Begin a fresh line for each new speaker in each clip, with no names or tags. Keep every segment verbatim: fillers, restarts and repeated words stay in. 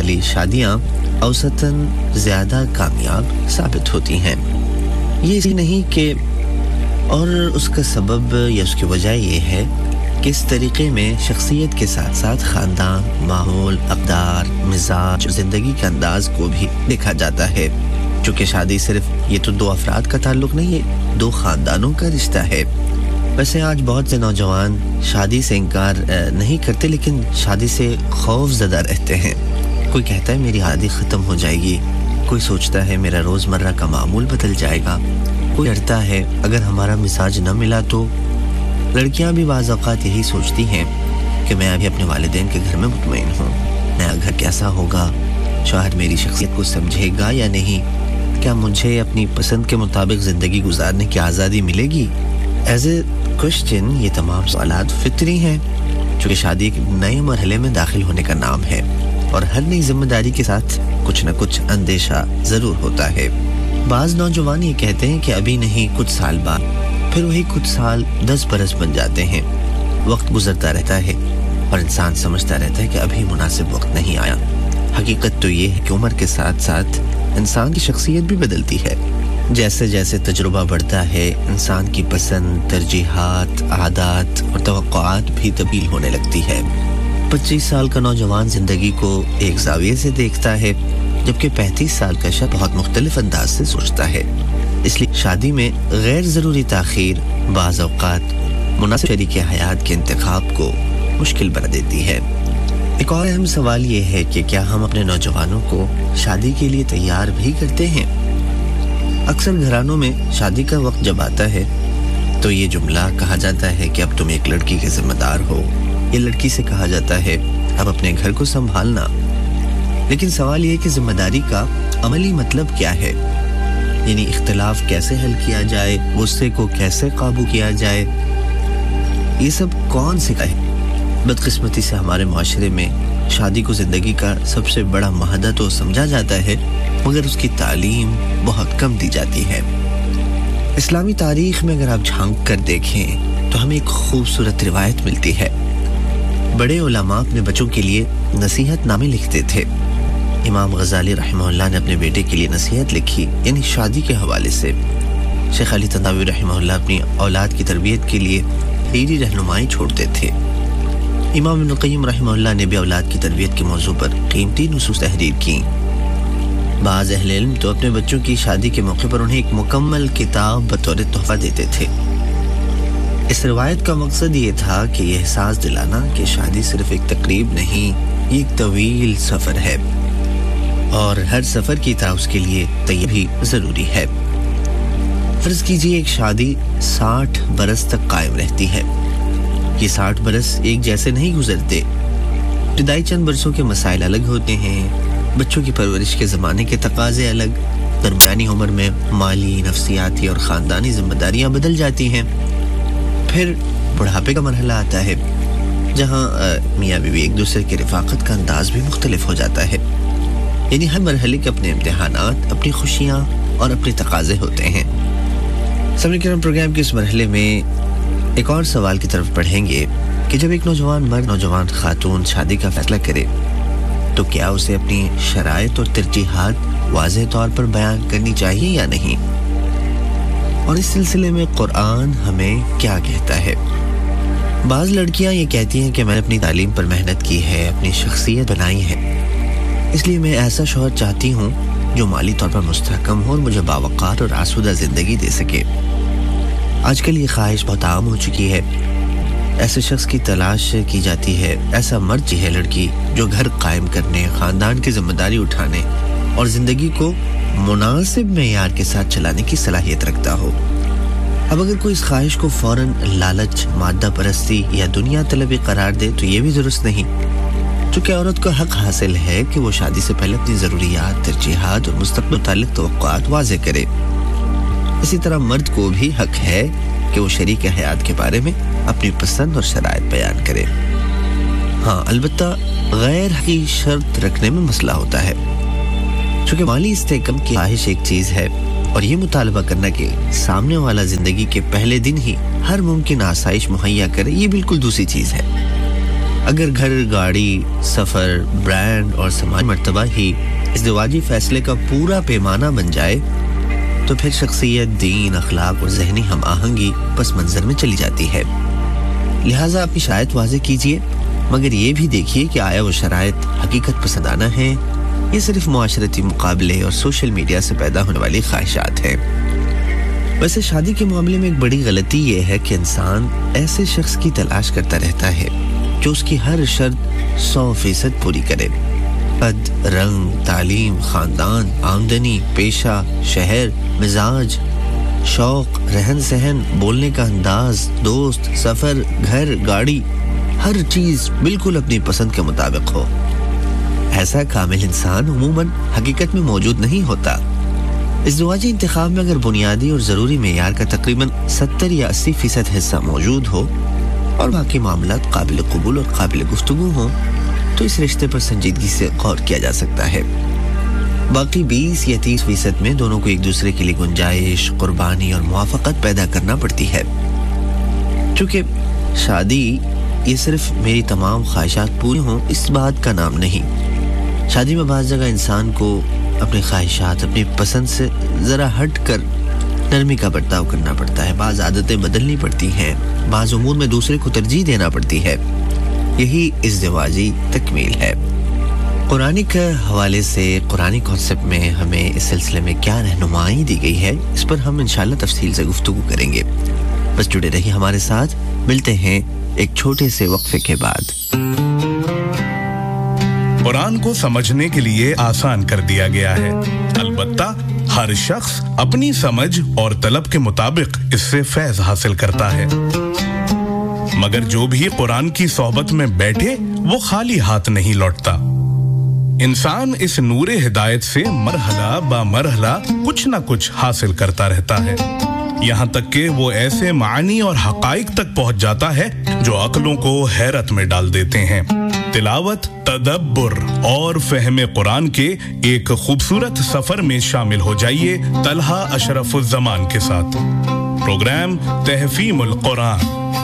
वाली शादियां औसतन ज़्यादा कामयाब साबित होती हैं। ये इसलिए नहीं कि और उसका सबब या उसकी वजह ये है कि इस तरीक़े में शख्सियत के साथ साथ ख़ानदान, माहौल, अक़दार, मिजाज, ज़िंदगी के अंदाज़ को भी देखा जाता है। चूँकि शादी सिर्फ ये तो दो अफराद का ताल्लुक़ नहीं है, दो ख़ानदानों का रिश्ता है। वैसे आज बहुत से नौजवान शादी से इनकार नहीं करते, लेकिन शादी से खौफ ज़दा रहते हैं। कोई कहता है मेरी शादी ख़त्म हो जाएगी, कोई सोचता है मेरा रोज़मर्रा का मामूल बदल जाएगा, कोई डरता है अगर हमारा मिजाज न मिला तो। लड़कियां भी बाज़ औक़ात यही सोचती हैं कि मैं अभी अपने वालिदैन के घर में मुतमईन हूँ, नया घर कैसा होगा, शौहर मेरी शख्सियत को समझेगा या नहीं, क्या मुझे अपनी पसंद के मुताबिक ज़िंदगी गुजारने की आज़ादी मिलेगी। एज ए क्वेश्चन ये तमाम सवालात फितरी हैं, चूँकि शादी एक नए मरहले में दाखिल होने का नाम है और हर नई जिम्मेदारी के साथ कुछ न कुछ अंदेशा ज़रूर होता है। बाज़ नौजवान ये कहते हैं कि अभी नहीं कुछ साल बाद, फिर वही कुछ साल दस बरस बन जाते हैं। वक्त गुजरता रहता है और इंसान समझता रहता है कि अभी मुनासिब वक्त नहीं आया। हकीकत तो ये है कि उम्र के साथ साथ इंसान की शख्सियत भी बदलती है। जैसे जैसे तजुर्बा बढ़ता है, इंसान की पसंद, तरजीहात, आदत और तवक्कुआत भी तब्दील होने लगती है। पच्चीस साल का नौजवान ज़िंदगी को एक ज़ाविये से देखता है, जबकि पैंतीस साल का शख्स बहुत मुख्तलिफ अंदाज से सोचता है। इसलिए शादी में गैर ज़रूरी ताख़ीर बाज़ औक़ात मुनासिब शरीके हयात के इंतखाब को मुश्किल बना देती है। एक और अहम सवाल ये है कि क्या हम अपने नौजवानों को शादी के लिए तैयार भी करते हैं। अक्सर घरानों में शादी का वक्त जब आता है तो ये जुमला कहा जाता है कि अब तुम एक लड़की के ज़िम्मेदार हो। ये लड़की से कहा जाता है अब अपने घर को संभालना। लेकिन सवाल ये है कि ज़िम्मेदारी का अमली मतलब क्या है, यानी इख्तिलाफ कैसे हल किया जाए, गुस्से को कैसे काबू किया जाए, ये सब कौन सिखाए। बदकिस्मती से हमारे माशरे में शादी को ज़िंदगी का सबसे बड़ा महदा तो समझा जाता है, मगर उसकी तालीम बहुत कम दी जाती है। इस्लामी तारीख में अगर आप झांक कर देखें तो हमें एक खूबसूरत रिवायत मिलती है। बड़े उलमा अपने बच्चों के लिए नसीहत नामे लिखते थे। इमाम गज़ाली रहमहुल्लाह ने अपने बेटे के लिए नसीहत लिखी, यानी शादी के हवाले से। शेख अली तंतावी रहमहुल्लाह अपनी औलाद की तरबियत के लिए हीरी रहनुमाई छोड़ते थे। इमाम इब्न क़य्यिम रहमहुल्लाह ने भी औलाद की तरबियत के मौजू पर कीमती नुसूस तहरीर की। बाज़ अहले इल्म तो अपने बच्चों की शादी के मौके पर उन्हें एक मुकम्मल किताब बतौर तोहफा देते थे। इस रिवायत का मकसद ये था कि ये एहसास दिलाना कि शादी सिर्फ एक तकरीब नहीं, ये एक तवील सफ़र है और हर सफ़र की तरह उसके लिए तैयारी भी ज़रूरी है। फ़र्ज़ कीजिए एक शादी साठ बरस तक कायम रहती है। ये साठ बरस एक जैसे नहीं गुजरते। इब्तिदाई चंद बरसों के मसाइल अलग होते हैं, बच्चों की परवरिश के ज़माने के तकाज़े अलग, दरमियानी उम्र में माली, नफ्सियाती और ख़ानदानी ज़िम्मेदारियाँ बदल जाती हैं। फिर बुढ़ापे का मरहला आता है, जहाँ मियाँ बीवी एक दूसरे की रिफ़ाक़त का अंदाज़ भी मुख्तलिफ हो जाता है। यानी हर मरहले के अपने इम्तिहानात, अपनी खुशियाँ और अपने तकाज़े होते हैं। समझ के प्रोग्राम के इस मरहले में एक और सवाल की तरफ बढ़ेंगे कि जब एक नौजवान मर्द, नौजवान खातून शादी का फैसला करे तो क्या उसे अपनी शराइत और तरजीहात वाज़ेह तौर पर बयान करनी चाहिए या नहीं, और इस सिलसिले में कुरान हमें क्या कहता है। बाज़ लड़कियां ये कहती हैं कि मैंने अपनी तालीम पर मेहनत की है, अपनी शख्सियत बनाई है, इसलिए मैं ऐसा शौहर चाहती हूँ जो माली तौर पर मुस्तहकम हो और मुझे बावक़ार और आसूदा ज़िंदगी दे सके। आजकल ये ख्वाहिश बहुत आम हो चुकी है। ऐसे शख्स की तलाश की जाती है, ऐसा मर्द चाहिए लड़की जो घर कायम करने, ख़ानदान की जिम्मेदारी उठाने और ज़िंदगी को मुनासिब मेयार के साथ चलाने की सलाहियत रखता हो। अब अगर कोई इस ख्वाहिश को फ़ौरन लालच, मादा परस्ती या दुनिया तलबी करार दे तो ये भी दुरुस्त नहीं, चूँकि औरत को हक़ हासिल है कि वो शादी से पहले अपनी ज़रूरियात, तरजीहात और मुस्तक़बिल मुतालिक तवक्कुआत वाज़ेह करे। इसी तरह मर्द को भी हक़ है कि वो शरीक हयात के बारे में अपनी पसंद और शराइत बयान करे। हाँ, अलबत्ता गैर हक़ी शर्त रखने में मसला होता है, चूँकि माली इस्तेहकाम की ख्वाहिश एक चीज़ है और ये मुतालबा करना कि सामने वाला ज़िंदगी के पहले दिन ही हर मुमकिन आसाइश मुहैया करे, ये बिल्कुल दूसरी चीज़ है। اگر گھر گاڑی سفر برانڈ اور سماجی مرتبہ ہی ازدواجی فیصلے کا پورا پیمانہ بن جائے تو پھر شخصیت دین اخلاق اور ذہنی ہم آہنگی پس منظر میں چلی جاتی ہے لہٰذا اپنی شرائط واضح کیجیے مگر یہ بھی دیکھیے کہ آیا وہ شرائط حقیقت پسندانہ ہیں یہ صرف معاشرتی مقابلے اور سوشل میڈیا سے پیدا ہونے والی خواہشات ہیں ویسے شادی کے معاملے میں ایک بڑی غلطی یہ ہے کہ انسان ایسے شخص کی تلاش کرتا رہتا ہے جو اس کی ہر شرط سو فیصد پوری کرے قد رنگ تعلیم خاندان آمدنی پیشہ شہر مزاج شوق رہن سہن بولنے کا انداز دوست سفر گھر گاڑی ہر چیز بالکل اپنی پسند کے مطابق ہو ایسا کامل انسان عموماً حقیقت میں موجود نہیں ہوتا ازدواجی انتخاب میں اگر بنیادی اور ضروری معیار کا تقریباً ستر یا اسی فیصد حصہ موجود ہو اور باقی معاملات قابل قبول اور قابل گفتگو ہوں تو اس رشتے پر سنجیدگی سے غور کیا جا سکتا ہے باقی بیس یا تیس فیصد میں دونوں کو ایک دوسرے کے لیے گنجائش قربانی اور موافقت پیدا کرنا پڑتی ہے چونکہ شادی یہ صرف میری تمام خواہشات پوری ہوں اس بات کا نام نہیں شادی میں بعض جگہ انسان کو اپنی خواہشات اپنی پسند سے ذرا ہٹ کر نرمی کا برتاؤ کرنا پڑتا ہے بعض عادتیں بدلنی پڑتی ہیں بعض امور میں دوسرے کو ترجیح دینا پڑتی ہے یہی ازدواجی تکمیل ہے قرآن کے حوالے سے قرآنی کانسیپٹ میں ہمیں اس سلسلے میں کیا رہنمائی دی گئی ہے اس پر ہم انشاءاللہ تفصیل سے گفتگو کریں گے بس جڑے رہیے ہمارے ساتھ ملتے ہیں ایک چھوٹے سے وقفے کے بعد
قرآن کو سمجھنے کے لیے آسان کر دیا گیا ہے البتہ ہر شخص اپنی سمجھ اور طلب کے مطابق اس سے فیض حاصل کرتا ہے مگر جو بھی قرآن کی صحبت میں بیٹھے وہ خالی ہاتھ نہیں لوٹتا انسان اس نور ہدایت سے مرحلہ با مرحلہ کچھ نہ کچھ حاصل کرتا رہتا ہے یہاں تک کہ وہ ایسے معنی اور حقائق تک پہنچ جاتا ہے جو عقلوں کو حیرت میں ڈال دیتے ہیں تلاوت تدبر اور فہم قرآن کے ایک خوبصورت سفر میں شامل ہو جائیے طلحہ اشرف الزمان کے ساتھ پروگرام تحفیم القرآن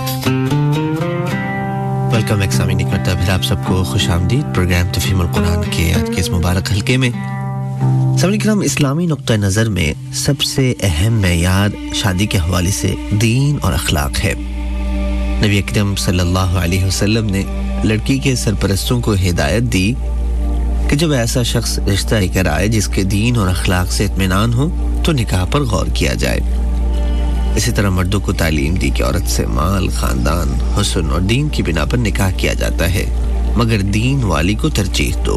ویلکم ایک سامعین ایک مرتبہ پھر آپ سب کو خوش آمدید پروگرام تفہیم القرآن کے آج کے اس مبارک حلقے میں سامعین کرام اسلامی نقطہ نظر میں سب سے اہم معیار شادی کے حوالے سے دین اور اخلاق ہے نبی اکرم صلی اللہ علیہ وسلم نے لڑکی کے سرپرستوں کو ہدایت دی کہ جب ایسا شخص رشتہ لے کر آئے جس کے دین اور اخلاق سے اطمینان ہو تو نکاح پر غور کیا جائے اسی طرح مردوں کو تعلیم دی کہ عورت سے مال خاندان حسن اور دین کی بنا پر نکاح کیا جاتا ہے مگر دین والی کو ترجیح دو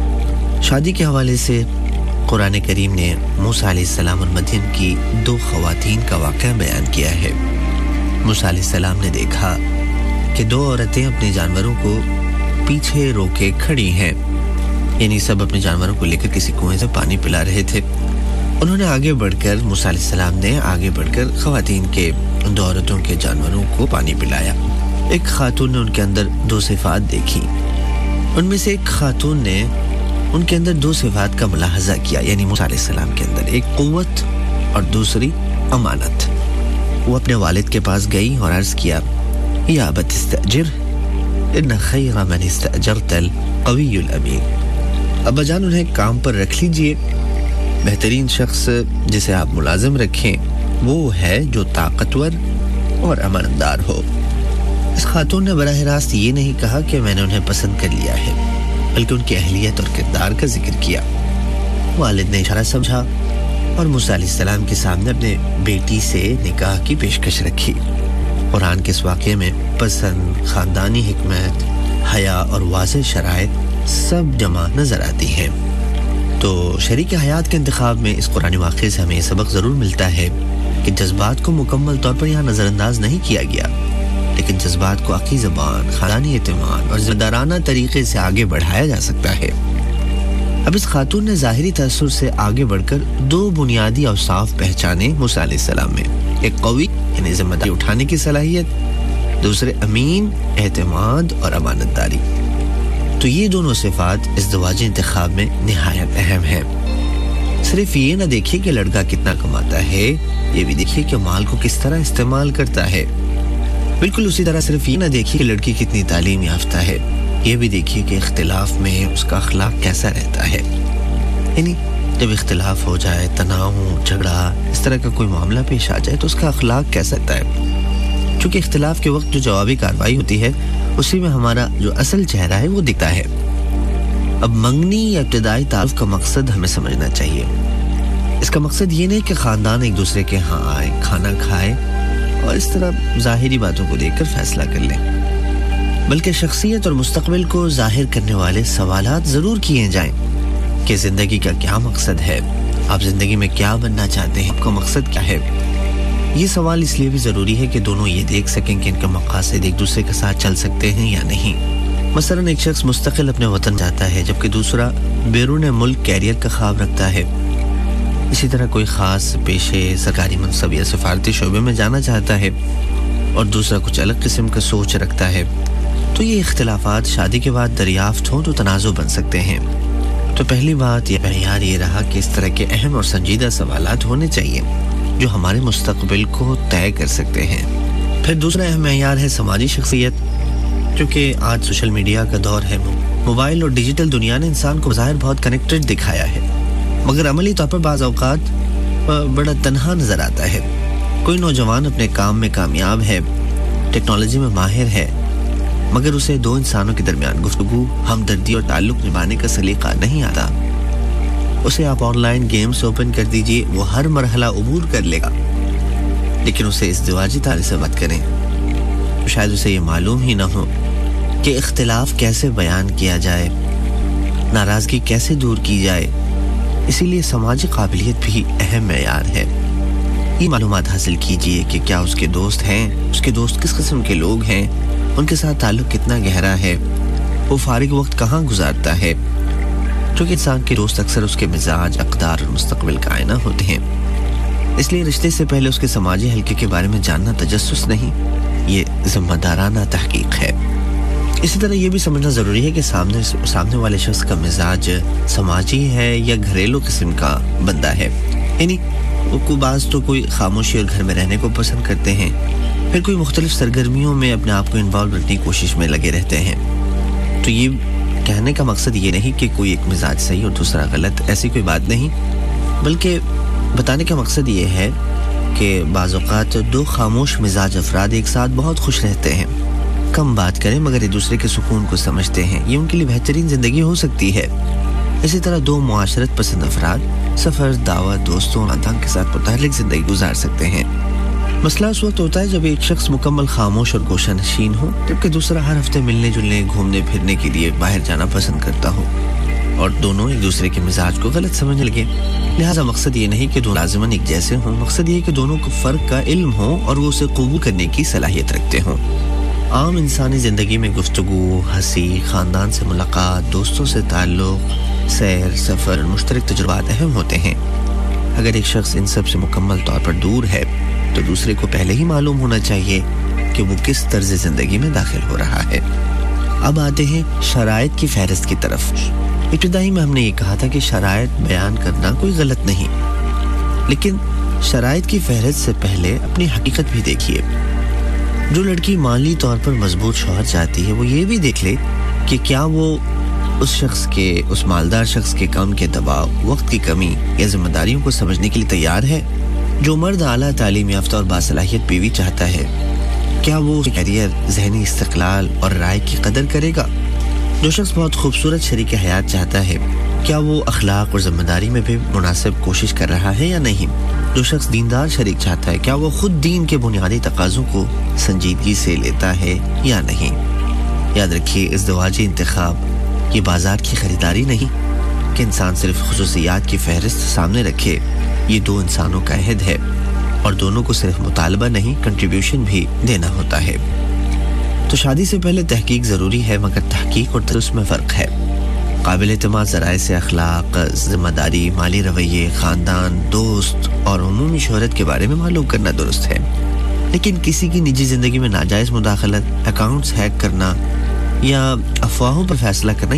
شادی کے حوالے سے قرآن کریم نے موسیٰ علیہ السلام اور مدین کی دو خواتین کا واقعہ بیان کیا ہے موسیٰ علیہ السلام نے دیکھا کہ دو عورتیں اپنے جانوروں کو پیچھے روکے کھڑی ہیں یعنی سب اپنے جانوروں کو لے کر کسی کنویں سے پانی پلا رہے تھے انہوں نے آگے بڑھ کر موسیٰ علیہ السلام نے آگے بڑھ کر خواتین کے ان دو عورتوں کے جانوروں کو پانی پلایا ایک خاتون نے ان کے اندر دو صفات دیکھی ان میں سے ایک خاتون نے ان کے اندر دو صفات کا ملاحظہ کیا یعنی موسیٰ علیہ السلام کے اندر ایک قوت اور دوسری امانت وہ اپنے والد کے پاس گئی اور عرض کیا یا ابت استأجر ان خیر من استأجرت القوی الامین ابا جان انہیں کام پر رکھ لیجئے بہترین شخص جسے آپ ملازم رکھیں وہ ہے جو طاقتور اور امانتدار ہو اس خاتون نے براہ راست یہ نہیں کہا کہ میں نے انہیں پسند کر لیا ہے بلکہ ان کی اہلیت اور کردار کا ذکر کیا والد نے اشارہ سمجھا اور موسیٰ علیہ السلام کے سامنے اپنے بیٹی سے نکاح کی پیشکش رکھی قرآن کے اس واقعے میں پسند خاندانی حکمت حیا اور واضح شرائط سب جمع نظر آتی ہیں تو شریک حیات کے انتخاب میں اس قرآنی واقعے سے ہمیں یہ سبق ضرور ملتا ہے کہ جذبات کو مکمل طور پر یہاں نظر انداز نہیں کیا گیا لیکن جذبات کو عقلی زبان خاندانی اعتماد اور ذمہ دارانہ طریقے سے آگے بڑھایا جا سکتا ہے اب اس خاتون نے ظاہری تاثر سے آگے بڑھ کر دو بنیادی اوصاف پہچانے موسیٰ علیہ السلام میں ایک قوی یعنی ذمہ داری اٹھانے کی صلاحیت دوسرے امین اعتماد اور امانت داری تو یہ دونوں صفات ازدواجی انتخاب میں نہایت اہم ہیں صرف یہ نہ دیکھیے کہ لڑکا کتنا کماتا ہے یہ بھی دیکھیے کہ مال کو کس طرح استعمال کرتا ہے بالکل اسی طرح صرف یہ نہ دیکھیے کہ لڑکی کتنی تعلیم یافتہ ہے، یہ بھی دیکھیے کہ اختلاف میں اس کا اخلاق کیسا رہتا ہے. یعنی جب اختلاف ہو جائے، تناؤ، جھگڑا، اس طرح کا کوئی معاملہ پیش آ جائے تو اس کا اخلاق کیسا رہتا ہے. چونکہ اختلاف کے وقت جو جوابی کارروائی ہوتی ہے اسی میں ہمارا جو اصل چہرہ ہے وہ دکھتا ہے. اب منگنی یا ابتدائی تعارف کا مقصد ہمیں سمجھنا چاہیے. اس کا مقصد یہ نہیں کہ خاندان ایک دوسرے کے ہاں آئے، کھانا کھائے اور اس طرح ظاہری باتوں کو دیکھ کر فیصلہ کر لیں، بلکہ شخصیت اور مستقبل کو ظاہر کرنے والے سوالات ضرور کیے جائیں کہ زندگی کا کیا مقصد ہے، آپ زندگی میں کیا بننا چاہتے ہیں، آپ کا مقصد کیا ہے. یہ سوال اس لیے بھی ضروری ہے کہ دونوں یہ دیکھ سکیں کہ ان کے مقاصد ایک دوسرے کے ساتھ چل سکتے ہیں یا نہیں. مثلا ایک شخص مستقل اپنے وطن جاتا ہے جبکہ دوسرا بیرون ملک کیریئر کا خواب رکھتا ہے. اسی طرح کوئی خاص پیشے، سرکاری منصب یا سفارتی شعبے میں جانا چاہتا ہے اور دوسرا کچھ الگ قسم کا سوچ رکھتا ہے، تو یہ اختلافات شادی کے بعد دریافت ہوں تو تنازع بن سکتے ہیں. تو پہلی بات یہ معیار یہ رہا کہ اس طرح کے اہم اور سنجیدہ سوالات ہونے چاہیے جو ہمارے مستقبل کو طے کر سکتے ہیں. پھر دوسرا اہم معیار ہے سماجی شخصیت. کیونکہ آج سوشل میڈیا کا دور ہے، موبائل اور ڈیجیٹل دنیا نے انسان کو ظاہر بہت کنیکٹڈ دکھایا ہے، مگر عملی طور پر بعض اوقات بڑا تنہا نظر آتا ہے. کوئی نوجوان اپنے کام میں کامیاب ہے، ٹیکنالوجی میں ماہر ہے، مگر اسے دو انسانوں کے درمیان گفتگو، ہمدردی اور تعلق نبھانے کا سلیقہ نہیں آتا. اسے آپ آن لائن گیمز اوپن کر دیجئے، وہ ہر مرحلہ عبور کر لے گا، لیکن اسے ازدواجی تعلق سے بات کریں تو شاید اسے یہ معلوم ہی نہ ہو کہ اختلاف کیسے بیان کیا جائے، ناراضگی کیسے دور کی جائے. اسی لیے سماجی قابلیت بھی اہم معیار ہے. یہ معلومات حاصل کیجئے کہ کیا اس کے دوست ہیں، اس کے دوست کس قسم کے لوگ ہیں، ان کے ساتھ تعلق کتنا گہرا ہے، وہ فارغ وقت کہاں گزارتا ہے. چونکہ انسان کے دوست اکثر اس کے مزاج، اقدار اور مستقبل کا آئینہ ہوتے ہیں، اس لیے رشتے سے پہلے اس کے سماجی حلقے کے بارے میں جاننا تجسس نہیں، یہ ذمہ دارانہ تحقیق ہے. اسی طرح یہ بھی سمجھنا ضروری ہے کہ سامنے سامنے والے شخص کا مزاج سماجی ہے یا گھریلو قسم کا بندہ ہے. یعنی وہ بعض تو کوئی خاموشی اور گھر میں رہنے کو پسند کرتے ہیں، پھر کوئی مختلف سرگرمیوں میں اپنے آپ کو انوالو رکھنے کی کوشش میں لگے رہتے ہیں. تو یہ کہنے کا مقصد یہ نہیں کہ کوئی ایک مزاج صحیح اور دوسرا غلط، ایسی کوئی بات نہیں، بلکہ بتانے کا مقصد یہ ہے کہ بعض اوقات دو خاموش مزاج افراد ایک ساتھ بہت خوش رہتے ہیں، کم بات کریں مگر ایک دوسرے کے سکون کو سمجھتے ہیں، یہ ان کے لیے بہترین زندگی ہو سکتی ہے. اسی طرح دو معاشرت پسند افراد سفر، دعوت، دوستوں اور خاندان کے ساتھ متحرک زندگی گزار سکتے ہیں. مسئلہ اس وقت ہوتا ہے جب ایک شخص مکمل خاموش اور گوشہ نشین ہو، جبکہ دوسرا ہر ہفتے ملنے جلنے، گھومنے پھرنے کے لیے باہر جانا پسند کرتا ہو، اور دونوں ایک دوسرے کے مزاج کو غلط سمجھنے لگے. لہٰذا مقصد یہ نہیں کہ دونوں لازماً ایک جیسے ہوں، مقصد یہ کہ دونوں کو فرق کا علم ہو اور وہ اسے قبول کرنے کی صلاحیت رکھتے ہوں. عام انسانی زندگی میں گفتگو، ہنسی، خاندان سے ملاقات، دوستوں سے تعلق، سیر، سفر، مشترک تجربات اہم ہوتے ہیں. اگر ایک شخص ان سب سے مکمل طور پر دور ہے تو دوسرے کو پہلے ہی معلوم ہونا چاہیے کہ وہ کس طرز زندگی میں داخل ہو رہا ہے. اب آتے ہیں شرائط کی فہرست کی طرف. ابتدائی میں ہم نے یہ کہا تھا کہ شرائط بیان کرنا کوئی غلط نہیں، لیکن شرائط کی فہرست سے پہلے اپنی حقیقت بھی دیکھیے. جو لڑکی مالی طور پر مضبوط شوہر چاہتی ہے وہ یہ بھی دیکھ لے کہ کیا وہ اس شخص کے، اس مالدار شخص کے کام کے دباؤ، وقت کی کمی یا ذمہ داریوں کو سمجھنے کے لیے تیار ہے. جو مرد اعلیٰ تعلیم یافتہ اور باصلاحیت بیوی چاہتا ہے، کیا وہ کیریئر، ذہنی استقلال اور رائے کی قدر کرے گا؟ جو شخص بہت خوبصورت شریک حیات چاہتا ہے، کیا وہ اخلاق اور ذمہ داری میں بھی مناسب کوشش کر رہا ہے یا نہیں؟ جو شخص دیندار شریک چاہتا ہے، کیا وہ خود دین کے بنیادی تقاضوں کو سنجیدگی سے لیتا ہے یا نہیں؟ یاد رکھیے، ازدواجی انتخاب یہ بازار کی خریداری نہیں کہ انسان صرف خصوصیات کی فہرست سامنے رکھے. یہ دو انسانوں کا عہد ہے اور دونوں کو صرف مطالبہ نہیں، کنٹریبیوشن بھی دینا ہوتا ہے. تو شادی سے پہلے تحقیق ضروری ہے، مگر تحقیق اور تدریس میں فرق ہے. قابل اعتماد ذرائع سے اخلاق، ذمہ داری، مالی رویے، خاندان، دوست اور عمومی شہرت کے بارے میں معلوم کرنا درست ہے، لیکن کسی کی نجی زندگی میں ناجائز مداخلت، اکاؤنٹس ہیک کرنا یا افواہوں پر فیصلہ کرنا